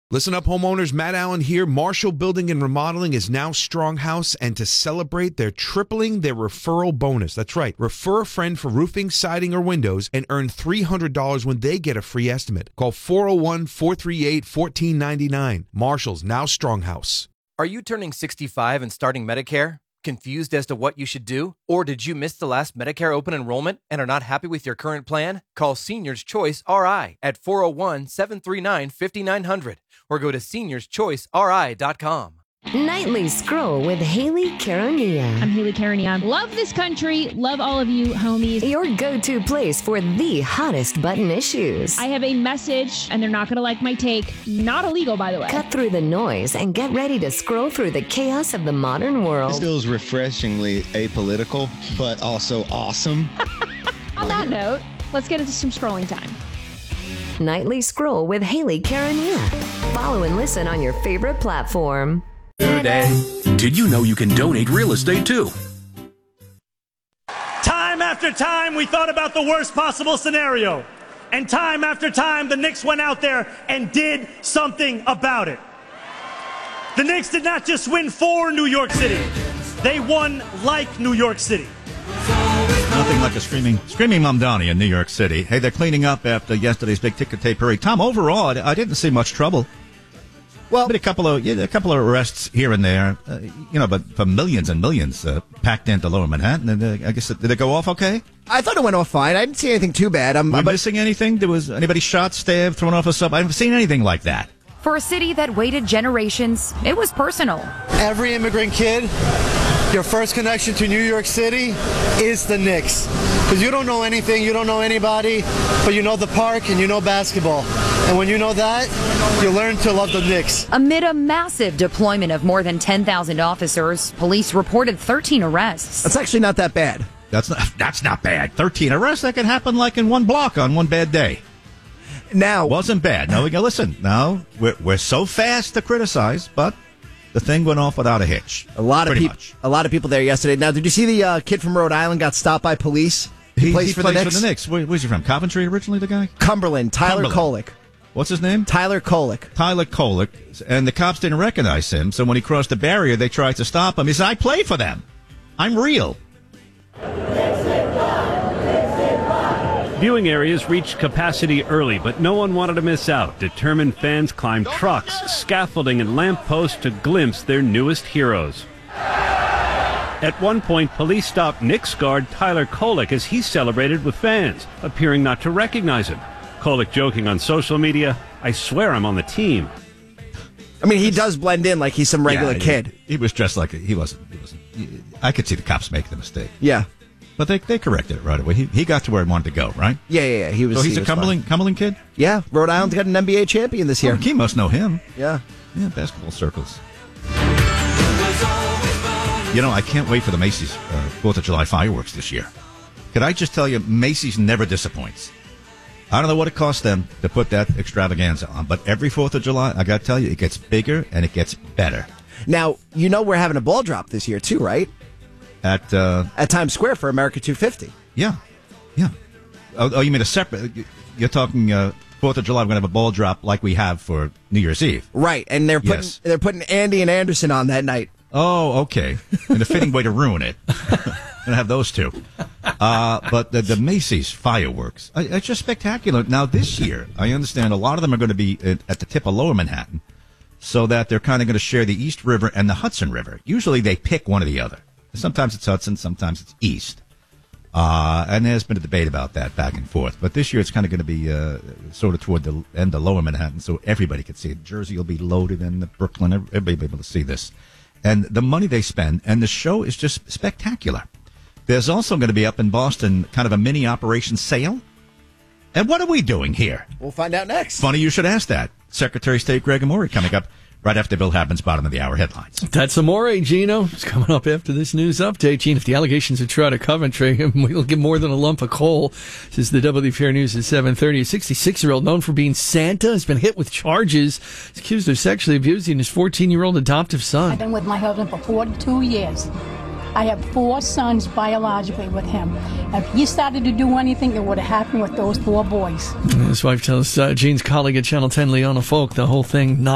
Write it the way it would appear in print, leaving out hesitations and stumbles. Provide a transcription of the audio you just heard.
Listen up, homeowners. Matt Allen here. Marshall Building and Remodeling is now Stronghouse, and to celebrate, they're tripling their referral bonus. That's right. Refer a friend for roofing, siding, or windows and earn $300 when they get a free estimate. Call 401-438-1499. Marshall's now Stronghouse. Are you turning 65 and starting Medicare? Confused as to what you should do? Or did you miss the last Medicare open enrollment and are not happy with your current plan? Call Seniors Choice RI at 401-739-5900 or go to seniorschoiceri.com. Nightly Scroll with Haley Caronia. I'm Haley Caronia. Love this country. Love all of you, homies. Your go-to place for the hottest button issues. I have a message, and they're not going to like my take. Not illegal, by the way. Cut through the noise and get ready to scroll through the chaos of the modern world. This feels refreshingly apolitical, but also awesome. On that note, let's get into some scrolling time. Nightly Scroll with Haley Caronia. Follow and listen on your favorite platform. Today. Did you know you can donate real estate too? Time after time, we thought about the worst possible scenario. And time after time, the Knicks went out there and did something about it. The Knicks did not just win for New York City. They won like New York City. Nothing like a screaming Mamdani in New York City. Hey, they're cleaning up after yesterday's big ticker tape parade. Tom, overall, I didn't see much trouble. Well, but a couple of arrests here and there, but for millions and millions packed into Lower Manhattan. And I guess did it go off okay? I thought it went off fine. I didn't see anything too bad. Am I missing anything? Was anybody shot, stabbed, thrown off a sub? I haven't seen anything like that. For a city that waited generations, it was personal. Every immigrant kid, your first connection to New York City is the Knicks. Because you don't know anything, you don't know anybody, but you know the park and you know basketball. And when you know that, you learn to love the Knicks. Amid a massive deployment of more than 10,000 officers, police reported 13 arrests. That's actually not that bad. That's not bad. 13 arrests, that can happen like in one block on one bad day. Now, wasn't bad. No, we go listen. No, we're so fast to criticize, but the thing went off without a hitch. A lot of people there yesterday. Now, did you see the kid from Rhode Island got stopped by police? He plays for the Knicks. Where's he from? Coventry originally, the guy? Cumberland. Tyler Kolek. What's his name? Tyler Kolek. Tyler Kolek. And the cops didn't recognize him, so when he crossed the barrier, they tried to stop him. He said, I play for them. I'm real. Viewing areas reached capacity early, but no one wanted to miss out. Determined fans climbed trucks, scaffolding, and lampposts to glimpse their newest heroes. At one point, police stopped Knicks guard Tyler Kolek as he celebrated with fans, appearing not to recognize him. Kolek joking on social media, I swear I'm on the team. I mean, he does blend in like he's some regular kid. He was dressed like he wasn't. I could see the cops make the mistake. Yeah. But they corrected it right away. He got to where he wanted to go, right? Yeah. He was. So he's a Cumberland kid? Yeah. Rhode Island's got an NBA champion this year. Oh, he must know him. Yeah. Yeah, basketball circles. I can't wait for the Macy's 4th of July fireworks this year. Could I just tell you, Macy's never disappoints. I don't know what it costs them to put that extravaganza on, but every 4th of July, I got to tell you, it gets bigger and it gets better. Now, we're having a ball drop this year, too, right? At Times Square for America 250. Yeah. Oh, you mean a separate? You're talking 4th of July. We're going to have a ball drop like we have for New Year's Eve. Right, and they're putting Andy and Anderson on that night. Oh, okay. And a fitting way to ruin it. Gonna have those two. But the Macy's fireworks, it's just spectacular. Now this year, I understand a lot of them are going to be at the tip of Lower Manhattan, so that they're kind of going to share the East River and the Hudson River. Usually they pick one or the other. Sometimes it's Hudson, sometimes it's East. And there's been a debate about that back and forth. But this year it's kind of going to be sort of toward the end of Lower Manhattan, so everybody can see it. Jersey will be loaded, and Brooklyn, everybody will be able to see this. And the money they spend, and the show is just spectacular. There's also going to be up in Boston kind of a mini Operation Sale. And what are we doing here? We'll find out next. Funny you should ask that. Secretary of State Greg Amore coming up right after Bill Happens' bottom of the hour headlines. That's Amore, Gino. It's coming up after this news update. Gene, if the allegations are true out of Coventry, we'll get more than a lump of coal. This is the WFAR News at 7:30. A 66-year-old known for being Santa has been hit with charges. He's accused of sexually abusing his 14-year-old adoptive son. I've been with my husband for 42 years. I have 4 sons biologically with him. If he started to do anything, it would have happened with those 4 boys. His wife tells Gene's colleague at Channel 10, Leona Folk, the whole thing not